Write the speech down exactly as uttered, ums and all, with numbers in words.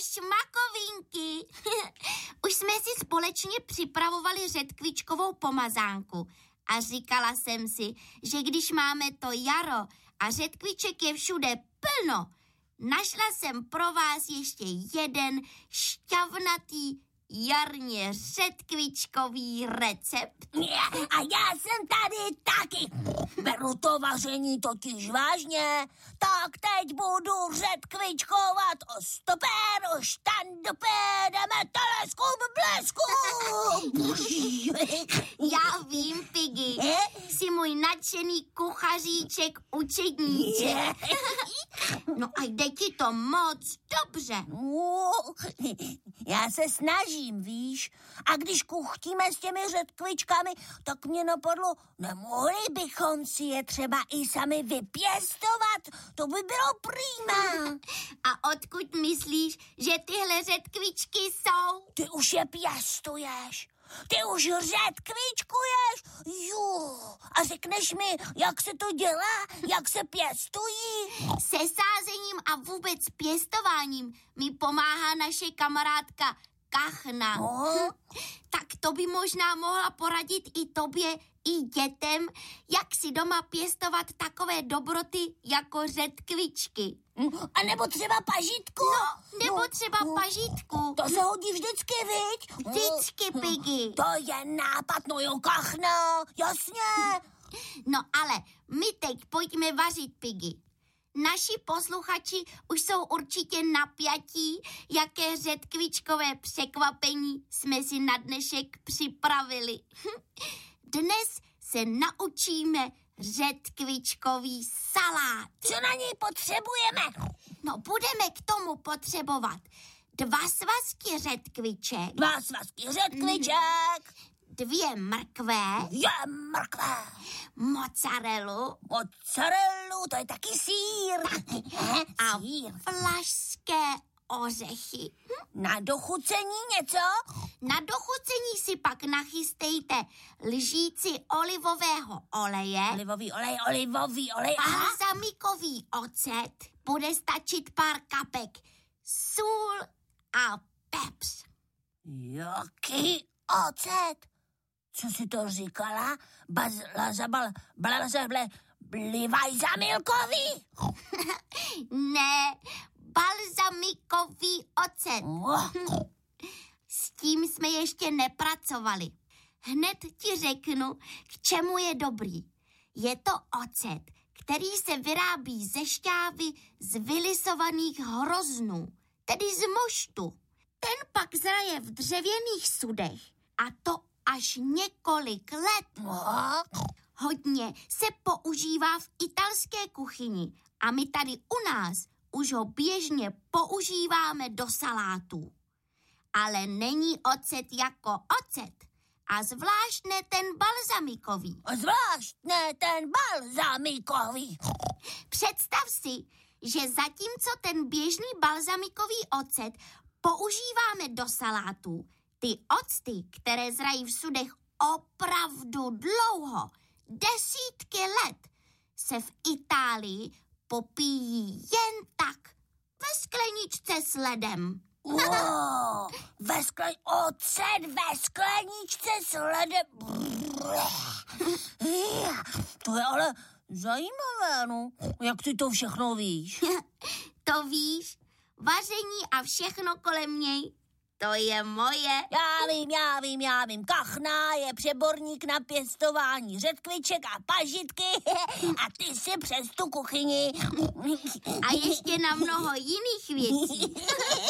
šmakovinky. Už jsme si společně připravovali řetkvičkovou pomazánku a říkala jsem si, že když máme to jaro a řetkviček je všude plno, našla jsem pro vás ještě jeden šťavnatý jarně řetkvičkový recept. A já jsem tady taky. Beru to vaření totiž vážně, tak teď budu řetkvičkovat o stopér, o štandopé, jdeme teleskop blesku. Já vím, Piggy, jsi můj nadšený kuchaříček, učedníček. No a jde ti to moc dobře. Já se snažím, víš. A když kuchtíme s těmi řetkvičkami, tak mě napadlo, nemohli bychom si je třeba i sami vypěstovat. To by bylo prýma. A odkud myslíš, že tyhle řetkvičky jsou? Ty už je pěstuješ. Ty už řetkvičkuješ? Jo. A řekneš mi, jak se to dělá? Jak se pěstují? Se sázením a vůbec pěstováním mi pomáhá naše kamarádka Kachna. No. Tak to by možná mohla poradit i tobě, i dětem, jak si doma pěstovat takové dobroty jako řetkvičky. A nebo třeba pažitku. No, nebo třeba no. pažitku. To se hodí vždycky, viď? Vždycky, Piggy. To je nápad, no jo, Kachno, jasně. No ale my teď pojďme vařit, Piggy. Naši posluchači už jsou určitě napjatí, jaké řetkvičkové překvapení jsme si na dnešek připravili. Dnes se naučíme řetkvičkový salát. Co na něj potřebujeme? No, budeme k tomu potřebovat dva svazky řetkviček. Dva svazky řetkviček. Dvě mrkve. Dvě mrkve. Mozzarellu. Mozzarellu, to je taky sýr. A sýr. vlašské ořechy. Na dochucení něco? Na dochucení si pak nachystejte lžíci olivového oleje. Olivový olej, olivový olej. Balzamikový ocet. Bude stačit pár kapek sůl a pepř. Jaký ocet? Co jsi to říkala? Bazlazabal, blazable, blivajzamilkový? Ne, balzamikový ocet. S tím jsme ještě nepracovali. Hned ti řeknu, k čemu je dobrý. Je to ocet, který se vyrábí ze šťávy z vylisovaných hroznů, tedy z moštu. Ten pak zraje v dřevěných sudech a to až několik let. Hodně se používá v italské kuchyni a my tady u nás už ho běžně používáme do salátů. Ale není ocet jako ocet a zvlášť ne ten balzamikový. A zvlášť ne ten balzamikový. Představ si, že zatímco ten běžný balzamikový ocet používáme do salátů, ty octy, které zrají v sudech opravdu dlouho, desítky let, se v Itálii popíjí jen tak ve skleničce s ledem. Wow, ve skle... ocet ve skleničce s ledem. To je ale zajímavé, no. Jak ty to všechno víš? To víš, vaření a všechno kolem něj, to je moje. Já vím, já vím, já vím. Kachna je přeborník na pěstování řetkviček a pažitky a ty si přes tu kuchyni. A ještě na mnoho jiných věcí.